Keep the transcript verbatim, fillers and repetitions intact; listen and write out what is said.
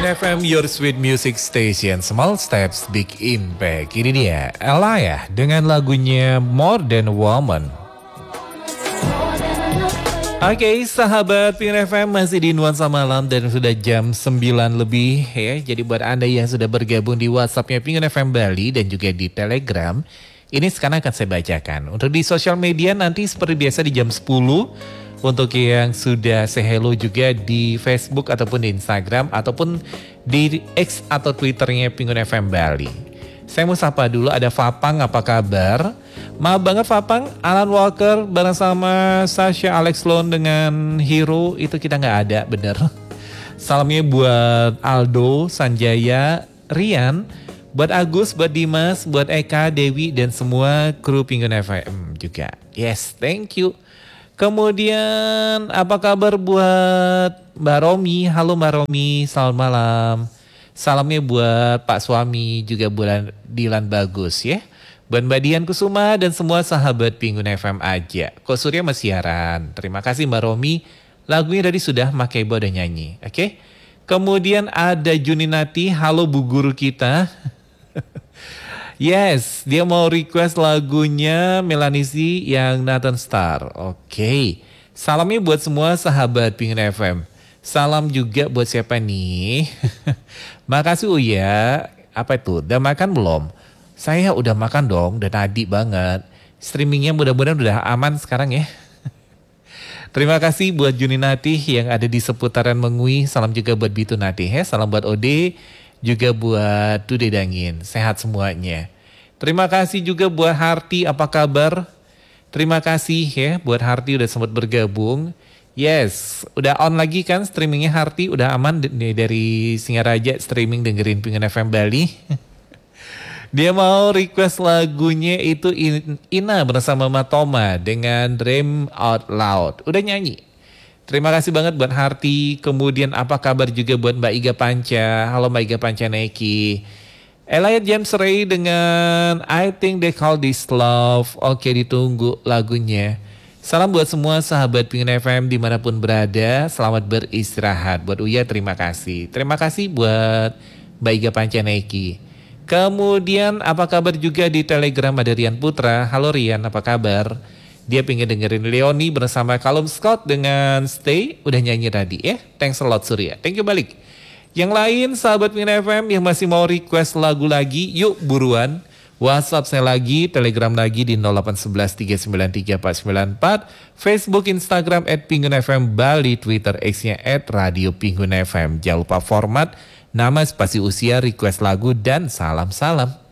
F M, your sweet music station, small steps, big impact. Ini dia, Ella ya, dengan lagunya More Than a Woman. Oke, okay, sahabat Pingin F M masih di nuansa malam dan sudah jam sembilan lebih ya. Jadi buat Anda yang sudah bergabung di WhatsApp-nya Pingin F M Bali dan juga di Telegram, ini sekarang akan saya bacakan. Untuk di sosial media nanti seperti biasa di jam sepuluh. Untuk yang sudah say hello juga di Facebook ataupun di Instagram ataupun di X atau Twitternya Pingin F M Bali. Saya mau sapa dulu, ada Fapang, apa kabar? Maaf banget Fapang, Alan Walker bareng sama Sasha Alex Lone dengan Hero itu kita nggak ada, bener. Salamnya buat Aldo, Sanjaya, Rian, buat Agus, buat Dimas, buat Eka, Dewi dan semua kru Pingin F M juga. Yes, thank you. Kemudian apa kabar buat Mbak Romi? Halo Mbak Romi, selamat malam. Salamnya buat Pak Suami juga buat Dilan Bagus ya. Buat Mbak Dian Kusuma dan semua sahabat Pingin F M aja. Kok Surya masih siaran. Terima kasih Mbak Romi. Lagunya tadi sudah Makebo udah nyanyi. Oke. Okay? Kemudian ada Juninati, halo bu guru kita. Yes, dia mau request lagunya Melanisi yang Nathan Star. Oke, okay. Salamnya buat semua sahabat Pingin F M. Salam juga buat siapa nih? Makasih Uya. Apa itu? Udah makan belum? Saya udah makan dong, udah tadi banget. Streamingnya mudah-mudahan udah aman sekarang ya. Terima kasih buat Juninati yang ada di seputaran Mengui. Salam juga buat Bitu Nati ya. Salam buat Ode. Juga buat Tude Dangin, sehat semuanya. Terima kasih juga buat Harti, apa kabar? Terima kasih ya buat Harti udah sempat bergabung. Yes, udah on lagi kan streamingnya Harti, udah aman dari Singaraja streaming dengerin Pingin F M Bali. Dia mau request lagunya itu Ina bersama Matoma dengan Dream Out Loud. Udah nyanyi. Terima kasih banget buat Harti. Kemudian apa kabar juga buat Mbak Iga Panca. Halo Mbak Iga Panca Neki. Elliot James Ray dengan I Think They Call This Love. Oke, ditunggu lagunya. Salam buat semua sahabat Pingin F M dimanapun berada. Selamat beristirahat. Buat Uya terima kasih. Terima kasih buat Mbak Iga Panca Neki. Kemudian apa kabar juga di Telegram ada Rian Putra. Halo Rian, apa kabar? Dia pengen dengerin Leoni bersama Callum Scott dengan Stay. Udah nyanyi tadi ya. Thanks a lot Surya. Thank you balik. Yang lain sahabat Pingin F M yang masih mau request lagu lagi. Yuk buruan. WhatsApp saya lagi. Telegram lagi di nol delapan satu satu tiga sembilan tiga empat sembilan empat. Facebook, Instagram at Pingin F M Bali. Twitter X-nya at Radio Pingin F M. Jangan lupa format. Nama, spasi usia, request lagu dan salam-salam.